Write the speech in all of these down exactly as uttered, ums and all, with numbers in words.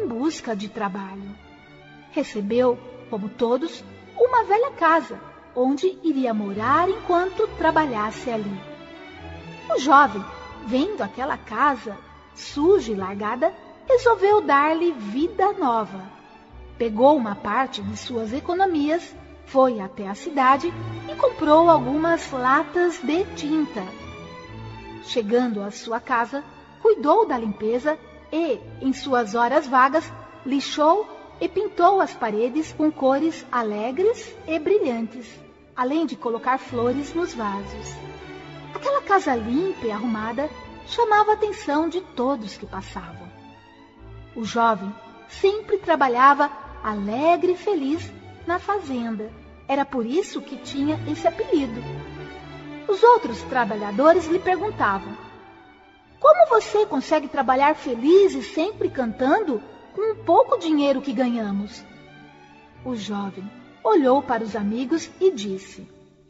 busca de trabalho. Recebeu, como todos, uma velha casa, onde iria morar enquanto trabalhasse ali. O jovem, vendo aquela casa suja e largada, resolveu dar-lhe vida nova. Pegou uma parte de suas economias, foi até a cidade e comprou algumas latas de tinta. Chegando à sua casa, cuidou da limpeza e, em suas horas vagas, lixou e pintou as paredes com cores alegres e brilhantes, além de colocar flores nos vasos. Aquela casa limpa e arrumada chamava a atenção de todos que passavam. O jovem sempre trabalhava alegre e feliz na fazenda. Era por isso que tinha esse apelido. Os outros trabalhadores lhe perguntavam: como você consegue trabalhar feliz e sempre cantando com o pouco dinheiro que ganhamos? O jovem olhou para os amigos e disse: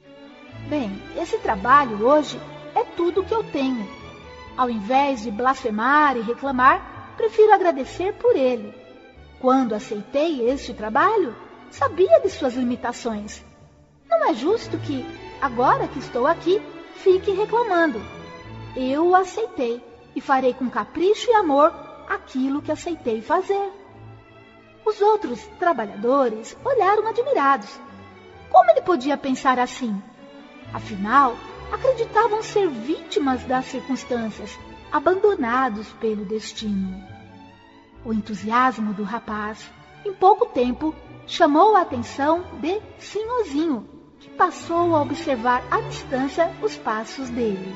bem, esse trabalho hoje é tudo que eu tenho. Ao invés de blasfemar e reclamar, prefiro agradecer por ele. Quando aceitei este trabalho, sabia de suas limitações. Não é justo que, agora que estou aqui, fique reclamando. Eu o aceitei e farei com capricho e amor aquilo que aceitei fazer. Os outros trabalhadores olharam admirados. Como ele podia pensar assim? Afinal, acreditavam ser vítimas das circunstâncias, abandonados pelo destino. O entusiasmo do rapaz, em pouco tempo, chamou a atenção de Sinhozinho, que passou a observar à distância os passos dele.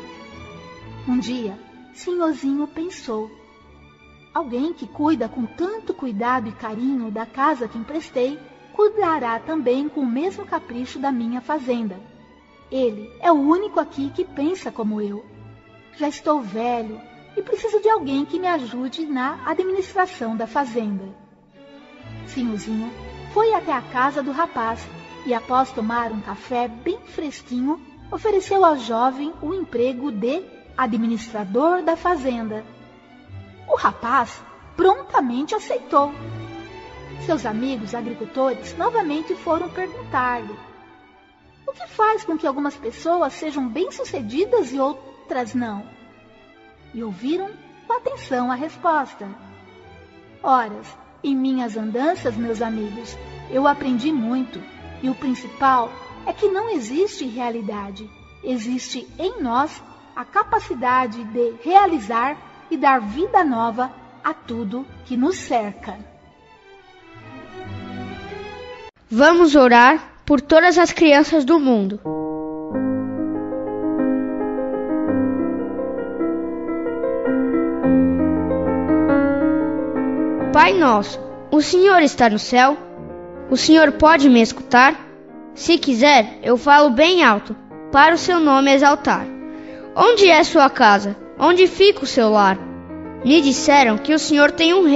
Um dia, Sinhozinho pensou: alguém que cuida com tanto cuidado e carinho da casa que emprestei, cuidará também com o mesmo capricho da minha fazenda. Ele é o único aqui que pensa como eu. Já estou velho e preciso de alguém que me ajude na administração da fazenda. Sinhozinho foi até a casa do rapaz e, após tomar um café bem fresquinho, ofereceu ao jovem o emprego de administrador da fazenda. O rapaz prontamente aceitou. Seus amigos agricultores novamente foram perguntar-lhe: o que faz com que algumas pessoas sejam bem-sucedidas e outras não? E ouviram com atenção a resposta. Ora, em minhas andanças, meus amigos, eu aprendi muito, e o principal é que não existe realidade. Existe em nós a capacidade de realizar e dar vida nova a tudo que nos cerca. Vamos orar por todas as crianças do mundo. Pai nosso, o Senhor está no céu? O Senhor pode me escutar? Se quiser, eu falo bem alto, para o seu nome exaltar. Onde é sua casa? Onde fica o seu lar? Me disseram que o Senhor tem um rei.